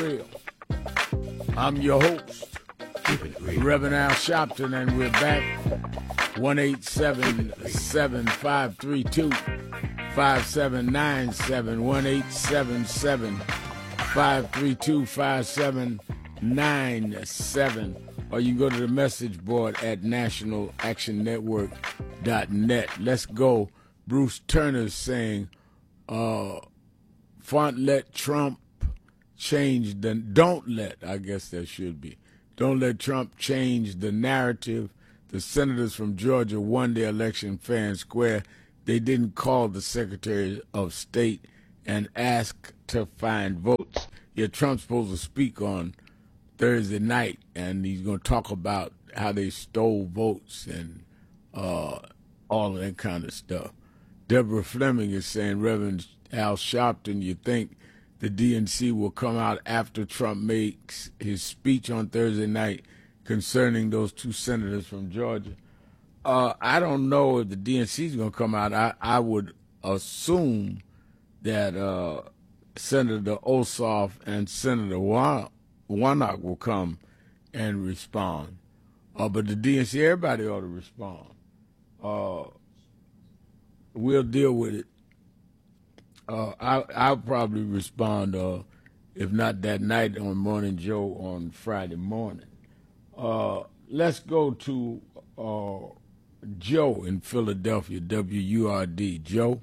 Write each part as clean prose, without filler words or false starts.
Real. I'm your host, Reverend Al Sharpton, and we're back. 1-877-532-5797, 1-877-532-5797, or you can go to the message board at nationalactionnetwork.net. Let's go. Bruce Turner's saying, let Trump change the, don't let, I guess that should be, don't let Trump change the narrative. The senators from Georgia won their election fair and square. They didn't call the Secretary of State and ask to find votes. Yeah, Trump's supposed to speak on Thursday night, and he's going to talk about how they stole votes and all of that kind of stuff. Deborah Fleming is saying, Reverend Al Sharpton, you think the DNC will come out after Trump makes his speech on Thursday night concerning those two senators from Georgia? I don't know if the DNC is going to come out. I would assume that Senator Ossoff and Senator Warnock will come and respond. But the DNC, everybody ought to respond. We'll deal with it. I'll probably respond, if not that night, on Morning Joe on Friday morning. Let's go to Joe in Philadelphia, WURD. Joe?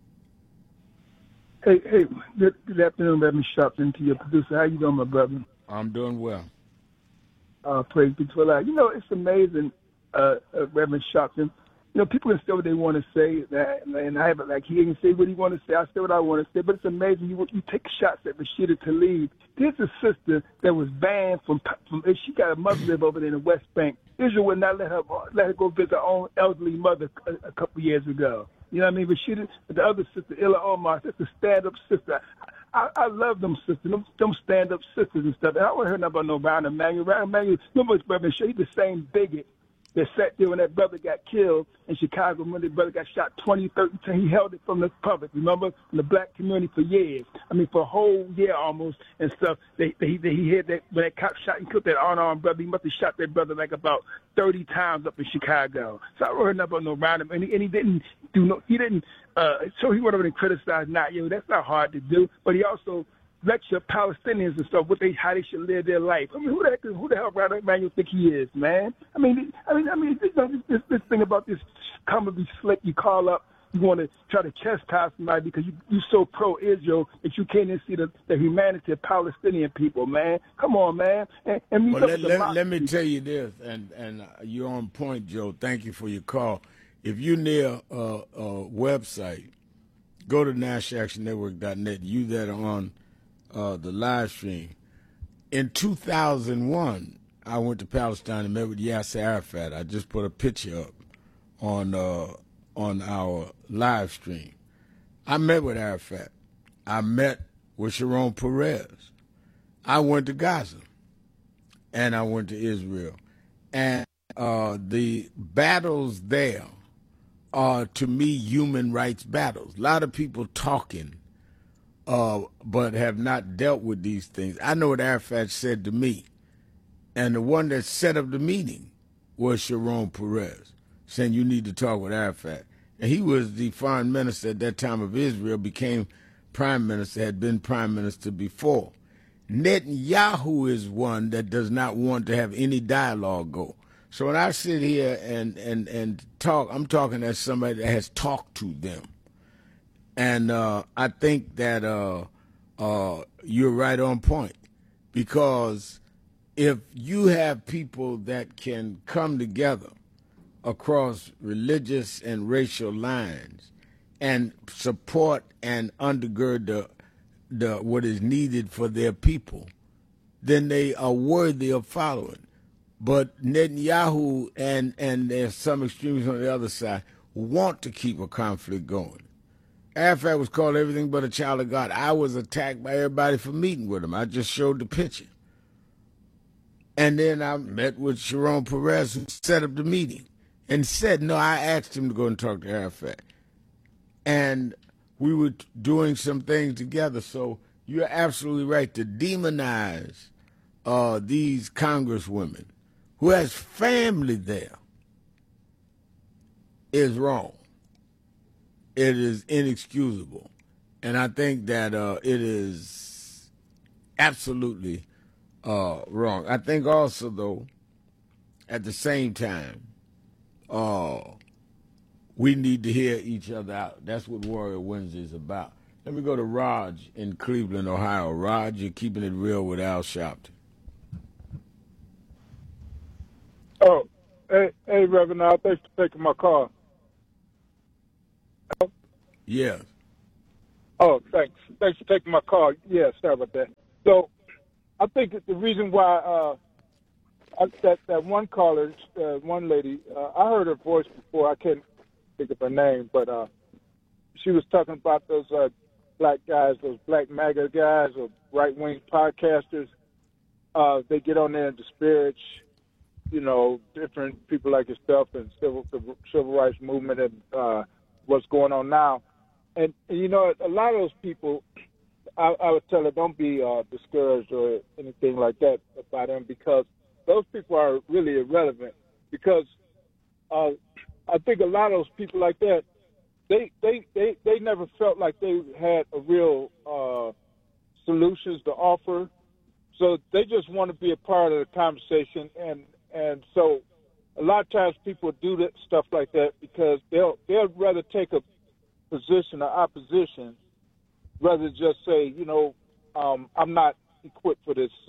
Hey, good afternoon, Reverend Sharpton, to your producer. How you doing, my brother? I'm doing well. Praise be to Allah. You know, it's amazing, Reverend Sharpton. You know, people can say what they want to say, and I have it like he can say what he want to say. I say what I want to say, but it's amazing. You take shots at Rashida Tlaib. There's a sister that was banned from. She got a mother live over there in the West Bank. Israel would not let her go visit her own elderly mother a couple years ago. You know what I mean? Rashida, the other sister, Illa Omar, that's a stand-up sister. I love them sisters, them stand-up sisters and stuff. And I don't hear nothing about no Ryan Emanuel. Ryan Emanuel, remember his brother, he's the same bigot that sat there when that brother got killed in Chicago, when that brother got shot 2013. He held it from the public, remember, from the black community for years. I mean, for a whole year almost and stuff. He had that, when that cop shot and killed that unarmed brother, he must have shot that brother like about 30 times up in Chicago. So I don't heard nothing about no random, and he didn't do no, he didn't, so he went over and criticized Nayo. That's not hard to do, but he also lecture Palestinians and stuff, how they should live their life. I mean, who the hell Ryan Emanuel think he is, man? I mean, this thing about this comedy slick you call up, you want to try to chastise somebody because you so pro-Israel that you can't even see the humanity of Palestinian people, man. Come on, man. And well, let me tell you this, and you're on point, Joe. Thank you for your call. If you're near a website, go to nationalactionnetwork.net. You that are on the live stream. In 2001, I went to Palestine and met with Yasser Arafat. I just put a picture up on our live stream. I met with Arafat. I met with Sharon Peres. I went to Gaza, and I went to Israel. And the battles there are, to me, human rights battles. A lot of people talking, but have not dealt with these things. I know what Arafat said to me, and the one that set up the meeting was Sharon Peres, saying you need to talk with Arafat. And he was the foreign minister at that time of Israel, became prime minister, had been prime minister before. Netanyahu is one that does not want to have any dialogue go. So when I sit here and talk, I'm talking as somebody that has talked to them. And I think that you're right on point, because if you have people that can come together across religious and racial lines and support and undergird the what is needed for their people, then they are worthy of following. But Netanyahu and there's some extremists on the other side want to keep a conflict going. Arafat was called everything but a child of God. I was attacked by everybody for meeting with him. I just showed the picture. And then I met with Sharon Peres, who set up the meeting, and said, no, I asked him to go and talk to Arafat. And we were doing some things together. So you're absolutely right to demonize these congresswomen who has family there is wrong. It is inexcusable. And I think that it is absolutely wrong. I think also, though, at the same time, we need to hear each other out. That's what Warrior Wednesday is about. Let me go to Raj in Cleveland, Ohio. Raj, you're keeping it real with Al Sharpton. Oh, hey, Reverend Al, thanks for taking my call. Yes. Oh, thanks. Thanks for taking my call. Yeah, sorry about that. So, I think that the reason why that one caller, one lady, I heard her voice before. I can't think of her name, but she was talking about those black guys, those black MAGA guys, or right-wing podcasters. They get on there and disparage, different people like yourself and the civil rights movement and what's going on now. And a lot of those people, I would tell her, don't be discouraged or anything like that about them, because those people are really irrelevant. Because I think a lot of those people like that, they never felt like they had a real solutions to offer, so they just want to be a part of the conversation. And so a lot of times people do that stuff like that because they'll rather take a position or opposition rather than just say, I'm not equipped for this,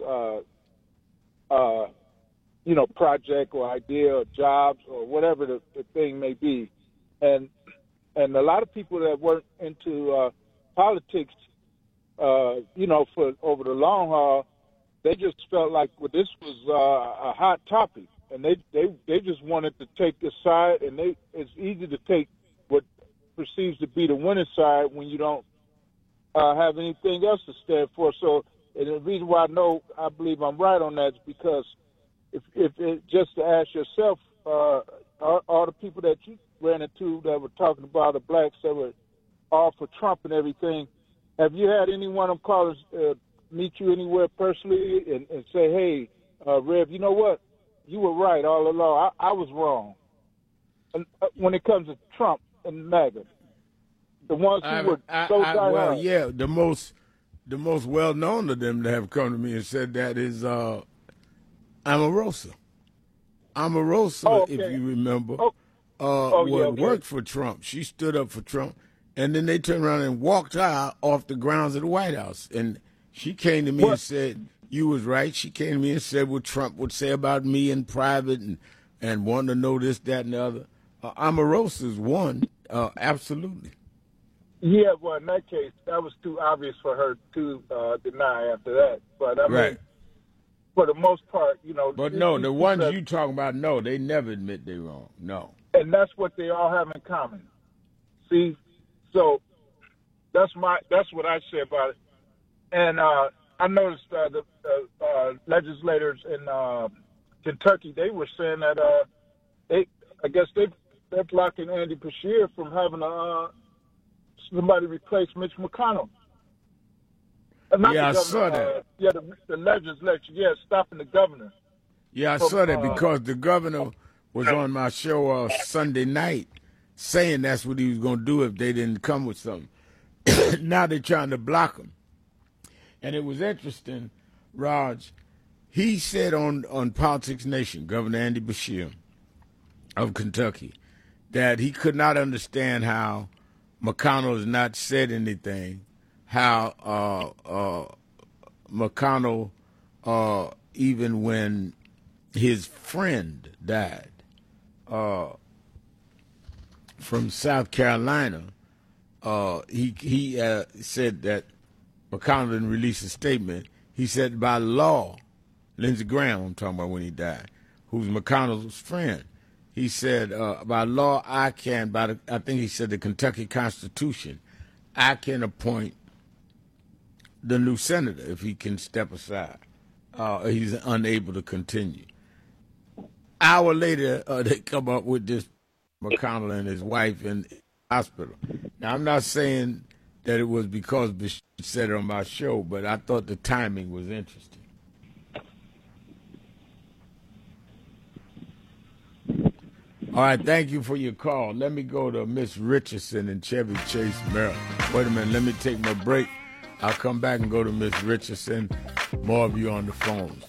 project or idea or jobs or whatever the thing may be. And a lot of people that weren't into politics, for over the long haul, they just felt like, well, this was a hot topic, and they just wanted to take this side, and it's easy to take what perceives to be the winning side when you don't have anything else to stand for. So, and the reason why I believe I'm right on that is because if it, just to ask yourself, all the people that you ran into that were talking about the blacks that were all for Trump and everything, have you had any one of them callers meet you anywhere personally and say, hey, Rev, you know what? You were right all along. I was wrong. And when it comes to Trump and MAGA, the ones who were so diehard. Well, yeah, the most well-known of them that have come to me and said that is Omarosa. Omarosa, okay. if you remember, okay. worked for Trump. She stood up for Trump, and then they turned around and walked her off the grounds of the White House. And she came to me and said, you was right. She came to me and said what Trump would say about me in private and wanting to know this, that, and the other. Omarosa's one, absolutely. Yeah, well, in that case, that was too obvious for her to deny after that. But I mean, for the most part, But no, the ones you talking about, no, they never admit they're wrong. No. And that's what they all have in common. See, so that's what I say about it. And I noticed the legislators in Kentucky, they were saying that they're blocking Andy Beshear from having somebody replace Mitch McConnell. I saw that. The legislature, stopping the governor. Yeah, I saw that because the governor was on my show Sunday night saying that's what he was going to do if they didn't come with something. Now they're trying to block him. And it was interesting, Raj. He said on Politics Nation, Governor Andy Beshear of Kentucky, that he could not understand how McConnell has not said anything, how McConnell, even when his friend died from South Carolina, he said that McConnell didn't release a statement. He said by law, Lindsey Graham, I'm talking about when he died, who's McConnell's friend, he said by law I think he said the Kentucky Constitution, I can appoint the new senator if he can step aside. He's unable to continue. Hour later, they come up with this McConnell and his wife in the hospital. Now, I'm not saying that it was because Bashir said it on my show, but I thought the timing was interesting. All right, thank you for your call. Let me go to Miss Richardson in Chevy Chase, Maryland. Wait a minute, let me take my break. I'll come back and go to Miss Richardson. More of you on the phones.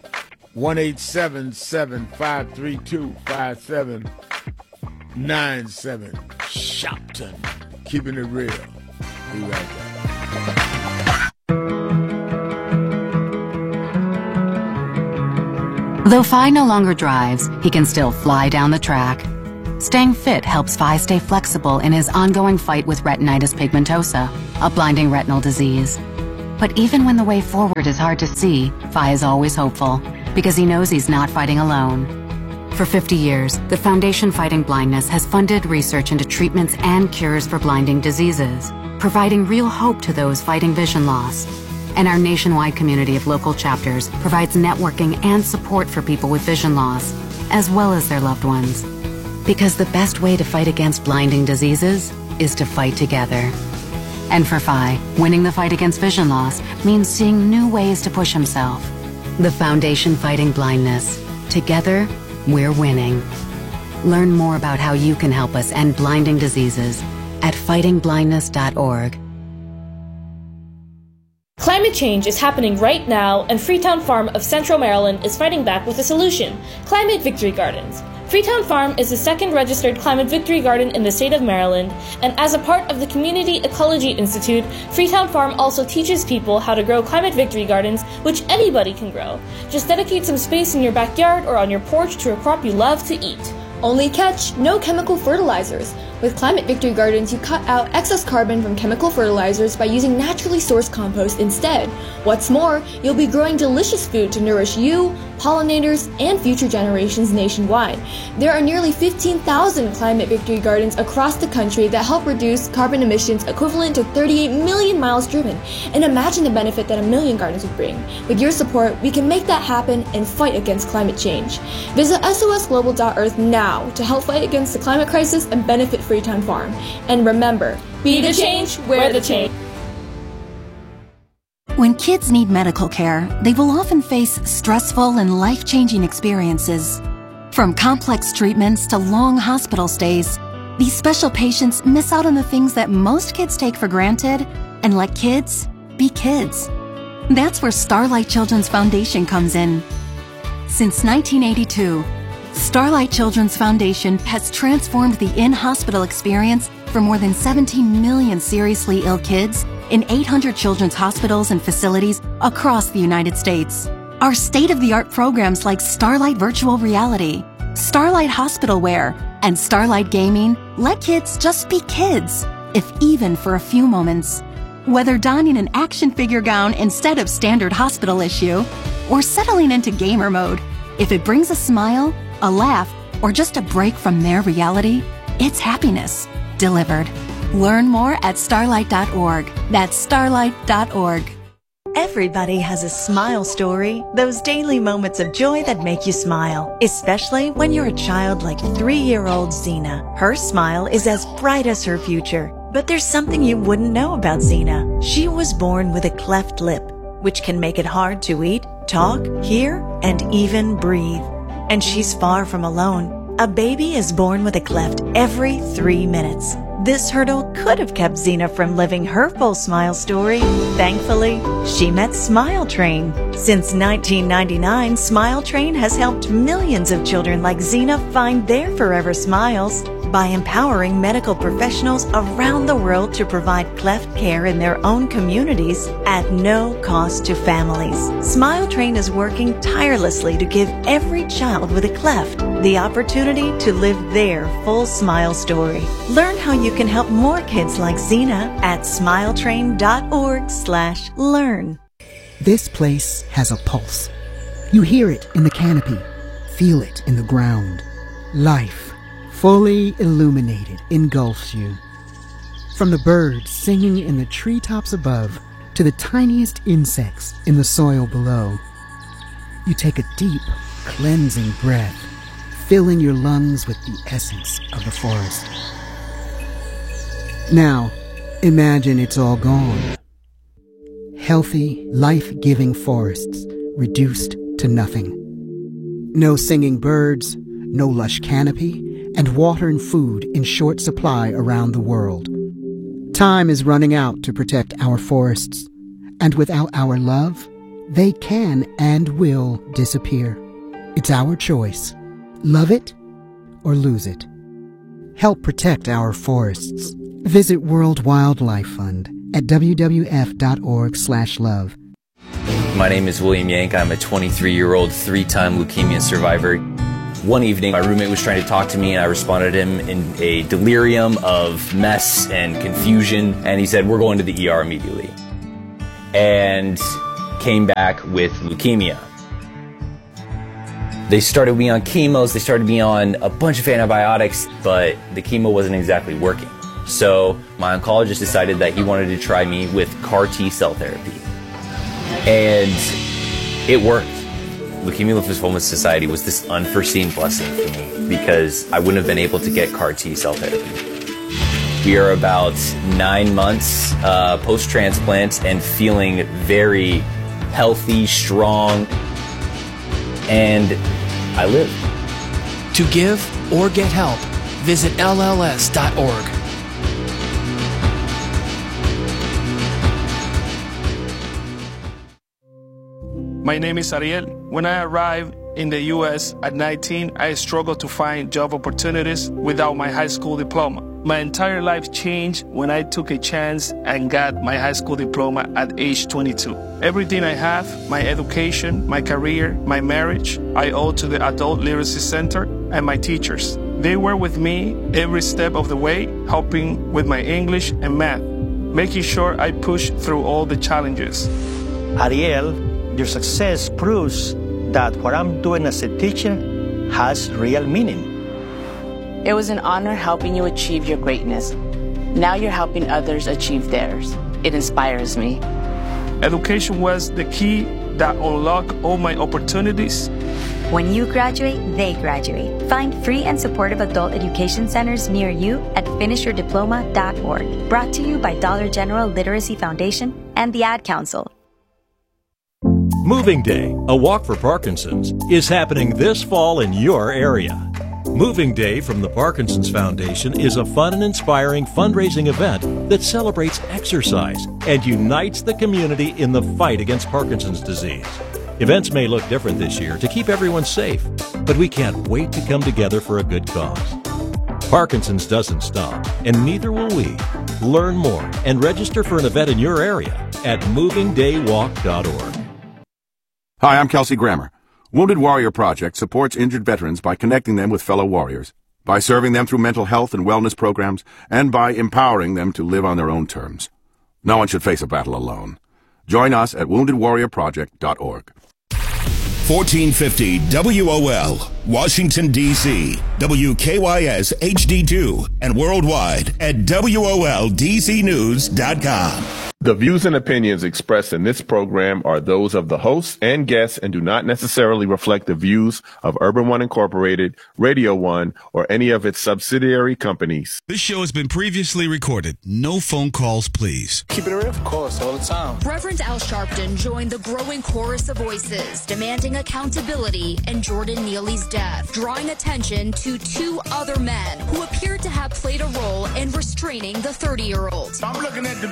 1-877-532-5797. Shopton. Keeping it real. Be right back. Though Phi no longer drives, he can still fly down the track. Staying fit helps Phi stay flexible in his ongoing fight with retinitis pigmentosa, a blinding retinal disease. But even when the way forward is hard to see, Phi is always hopeful, because he knows he's not fighting alone. For 50 years, the Foundation Fighting Blindness has funded research into treatments and cures for blinding diseases, providing real hope to those fighting vision loss. And our nationwide community of local chapters provides networking and support for people with vision loss, as well as their loved ones. Because the best way to fight against blinding diseases is to fight together. And for Phi, winning the fight against vision loss means seeing new ways to push himself. The Foundation Fighting Blindness. Together, we're winning. Learn more about how you can help us end blinding diseases at fightingblindness.org. Climate change is happening right now, and Freetown Farm of Central Maryland is fighting back with a solution: Climate Victory Gardens. Freetown Farm is the second registered Climate Victory Garden in the state of Maryland, and as a part of the Community Ecology Institute, Freetown Farm also teaches people how to grow Climate Victory Gardens, which anybody can grow. Just dedicate some space in your backyard or on your porch to a crop you love to eat. Only catch, no chemical fertilizers. With Climate Victory Gardens, you cut out excess carbon from chemical fertilizers by using naturally sourced compost instead. What's more, you'll be growing delicious food to nourish you, pollinators, and future generations nationwide. There are nearly 15,000 Climate Victory Gardens across the country that help reduce carbon emissions equivalent to 38 million miles driven. And imagine the benefit that a million gardens would bring. With your support, we can make that happen and fight against climate change. Visit sosglobal.earth now to help fight against the climate crisis and benefit Freetown Farm. And remember, be the change, wear the change. When kids need medical care, they will often face stressful and life-changing experiences. From complex treatments to long hospital stays, these special patients miss out on the things that most kids take for granted and let kids be kids. That's where Starlight Children's Foundation comes in. Since 1982, Starlight Children's Foundation has transformed the in-hospital experience for more than 17 million seriously ill kids in 800 children's hospitals and facilities across the United States. Our state-of-the-art programs like Starlight Virtual Reality, Starlight Hospital Wear, and Starlight Gaming let kids just be kids, if even for a few moments. Whether donning an action figure gown instead of standard hospital issue, or settling into gamer mode, if it brings a smile, a laugh, or just a break from their reality, it's happiness delivered. Learn more at starlight.org. That's starlight.org. Everybody has a smile story, those daily moments of joy that make you smile, especially when you're a child like 3-year-old Zena. Her smile is as bright as her future. But there's something you wouldn't know about Zena. She was born with a cleft lip, which can make it hard to eat, talk, hear, and even breathe. And she's far from alone. A baby is born with a cleft every 3 minutes. This hurdle could have kept Zena from living her full smile story. Thankfully, she met Smile Train. Since 1999, Smile Train has helped millions of children like Zena find their forever smiles by empowering medical professionals around the world to provide cleft care in their own communities at no cost to families. Smile Train is working tirelessly to give every child with a cleft the opportunity to live their full smile story. Learn how you can help more kids like Zena at smiletrain.org/learn. This place has a pulse. You hear it in the canopy, feel it in the ground. Life, fully illuminated, engulfs you. From the birds singing in the treetops above to the tiniest insects in the soil below. You take a deep, cleansing breath, filling your lungs with the essence of the forest. Now, Imagine it's all gone. Healthy, life-giving forests reduced to nothing. No singing birds, no lush canopy, and water and food in short supply around the world. Time is running out to protect our forests, and without our love, they can and will disappear. It's our choice. Love it or lose it. Help protect our forests. Visit World Wildlife Fund at wwf.org/love. My name is William Yank. I'm a 23-year-old three-time leukemia survivor. One evening, my roommate was trying to talk to me, and I responded to him in a delirium of mess and confusion, and he said, "We're going to the ER immediately," and came back with leukemia. They started me on chemos, they started me on a bunch of antibiotics, but the chemo wasn't exactly working. So my oncologist decided that he wanted to try me with CAR T-cell therapy. And it worked. Leukemia Lymphoma Society was this unforeseen blessing for me because I wouldn't have been able to get CAR T-cell therapy. We are about 9 months post-transplant and feeling very healthy, strong, and I live. To give or get help, visit LLS.org. My name is Ariel. When I arrived in the U.S. at 19, I struggled to find job opportunities without my high school diploma. My entire life changed when I took a chance and got my high school diploma at age 22. Everything I have, my education, my career, my marriage, I owe to the Adult Literacy Center and my teachers. They were with me every step of the way, helping with my English and math, making sure I pushed through all the challenges. Ariel, your success proves that what I'm doing as a teacher has real meaning. It was an honor helping you achieve your greatness. Now you're helping others achieve theirs. It inspires me. Education was the key that unlocked all my opportunities. When you graduate, they graduate. Find free and supportive adult education centers near you at finishyourdiploma.org. Brought to you by Dollar General Literacy Foundation and the Ad Council. Moving Day, a walk for Parkinson's, is happening this fall in your area. Moving Day from the Parkinson's Foundation is a fun and inspiring fundraising event that celebrates exercise and unites the community in the fight against Parkinson's disease. Events may look different this year to keep everyone safe, but we can't wait to come together for a good cause. Parkinson's doesn't stop, and neither will we. Learn more and register for an event in your area at movingdaywalk.org. Hi, I'm Kelsey Grammer. Wounded Warrior Project supports injured veterans by connecting them with fellow warriors, by serving them through mental health and wellness programs, and by empowering them to live on their own terms. No one should face a battle alone. Join us at woundedwarriorproject.org. 1450 WOL, Washington, D.C., WKYS HD2, and worldwide at WOLDCnews.com. The views and opinions expressed in this program are those of the hosts and guests and do not necessarily reflect the views of Urban One Incorporated, Radio One, or any of its subsidiary companies. This show has been previously recorded. No phone calls, please. Keep it real, of course, all the time. Reverend Al Sharpton joined the growing chorus of voices demanding accountability in Jordan Neely's death, drawing attention to two other men who appeared to have played a role in restraining the 30-year-old. I'm looking at the